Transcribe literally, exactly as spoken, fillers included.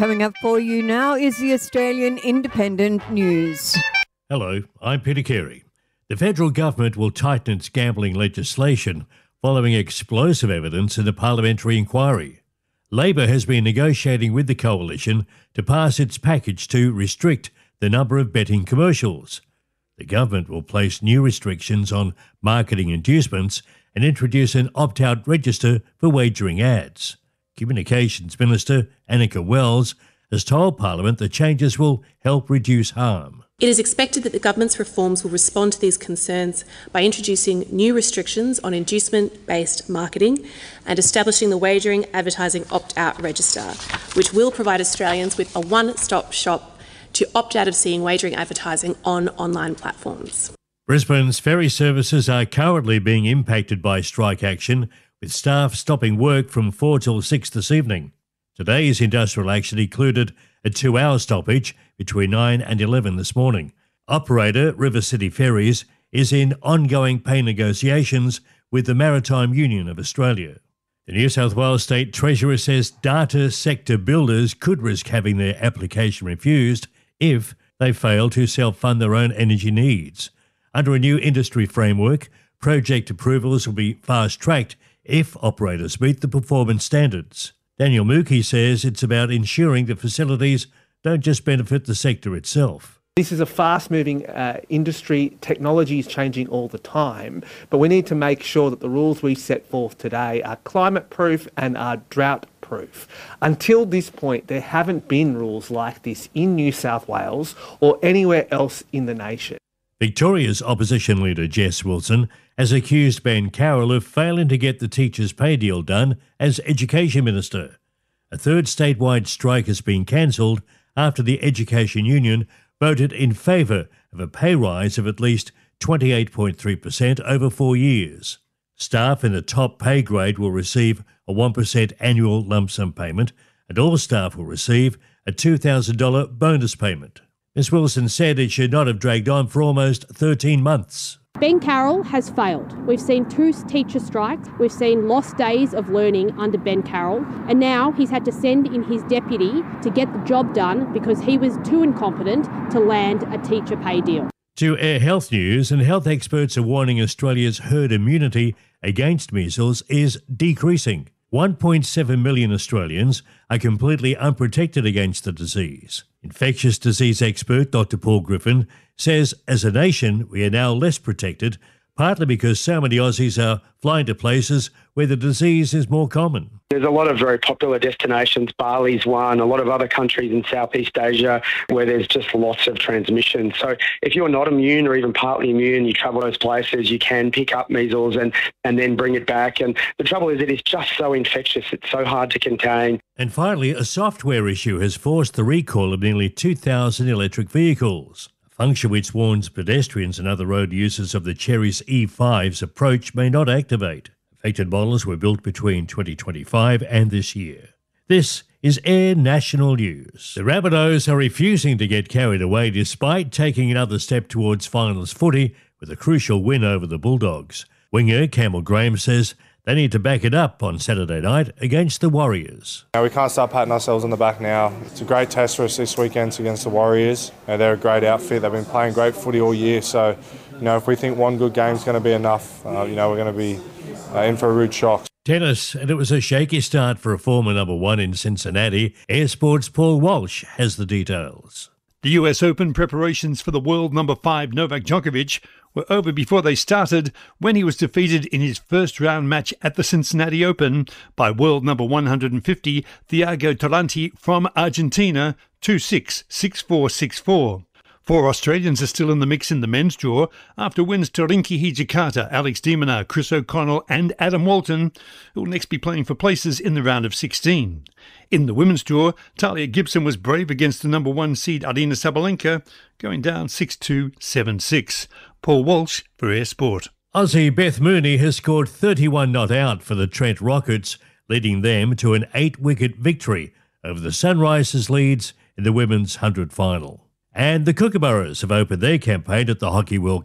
Coming up for you now is the Australian Independent News. Hello, I'm Peter Carey. The federal government will tighten its gambling legislation following explosive evidence in a parliamentary inquiry. Labor has been negotiating with the coalition to pass its package to restrict the number of betting commercials. The government will place new restrictions on marketing inducements and introduce an opt-out register for wagering ads. Communications Minister Annika Wells has told Parliament the changes will help reduce harm. It is expected that the government's reforms will respond to these concerns by introducing new restrictions on inducement-based marketing and establishing the Wagering Advertising Opt-out Register, which will provide Australians with a one-stop shop to opt out of seeing wagering advertising on online platforms. Brisbane's ferry services are currently being impacted by strike action, with staff stopping work from four till six this evening. Today's industrial action included a two-hour stoppage between nine and eleven this morning. Operator River City Ferries is in ongoing pay negotiations with the Maritime Union of Australia. The New South Wales State Treasurer says data sector builders could risk having their application refused if they fail to self-fund their own energy needs. Under a new industry framework, project approvals will be fast-tracked if operators meet the performance standards. Daniel Mookie says it's about ensuring the facilities don't just benefit the sector itself. This is a fast-moving uh, industry. Technology is changing all the time, but we need to make sure that the rules we set forth today are climate-proof and are drought-proof. Until this point, there haven't been rules like this in New South Wales or anywhere else in the nation. Victoria's opposition leader Jess Wilson has accused Ben Carroll of failing to get the teachers' pay deal done as Education Minister. A third statewide strike has been cancelled after the Education Union voted in favour of a pay rise of at least twenty-eight point three percent over four years. Staff in the top pay grade will receive a one percent annual lump sum payment, and all staff will receive a two thousand dollars bonus payment. Miz Wilson said it should not have dragged on for almost thirteen months. Ben Carroll has failed. We've seen two teacher strikes, we've seen lost days of learning under Ben Carroll, and now he's had to send in his deputy to get the job done because he was too incompetent to land a teacher pay deal. To Air Health News, and health experts are warning Australia's herd immunity against measles is decreasing. one point seven million Australians are completely unprotected against the disease. Infectious disease expert Doctor Paul Griffin says as a nation we are now less protected, partly because so many Aussies are flying to places where the disease is more common. There's a lot of very popular destinations, Bali's one, a lot of other countries in Southeast Asia where there's just lots of transmission. So if you're not immune or even partly immune, you travel those places, you can pick up measles and, and then bring it back. And the trouble is it is just so infectious, it's so hard to contain. And finally, a software issue has forced the recall of nearly two thousand electric vehicles. Function which warns pedestrians and other road users of the Chery's E five's approach may not activate. Affected models were built between twenty twenty-five and this year. This is Air National News. The Rabbitohs are refusing to get carried away despite taking another step towards finals footy with a crucial win over the Bulldogs. Winger Campbell Graham says they need to back it up on Saturday night against the Warriors. Now, we can't start patting ourselves on the back now. It's a great test for us this weekend against the Warriors. You know, they're a great outfit. They've been playing great footy all year. So, you know, if we think one good game's going to be enough, uh, you know, we're going to be uh, in for a rude shock. Tennis, and it was a shaky start for a former number one in Cincinnati. Air Sports' Paul Walsh has the details. The U S Open preparations for the world number five Novak Djokovic were over before they started when he was defeated in his first round match at the Cincinnati Open by world number one hundred fifty Thiago Taranti from Argentina two six, six four, six four. Four Australians are still in the mix in the men's draw after wins to Rinky Hijikata, Alex de Minaur, Chris O'Connell and Adam Walton, who will next be playing for places in the round of sixteen. In the women's draw, Talia Gibson was brave against the number one seed Arina Sabalenka, going down six two, seven six. Paul Walsh for Air Sport. Aussie Beth Mooney has scored thirty-one not out for the Trent Rockets, leading them to an eight-wicket victory over the Sunrisers Leeds in the Women's one hundred final. And the Kookaburras have opened their campaign at the Hockey World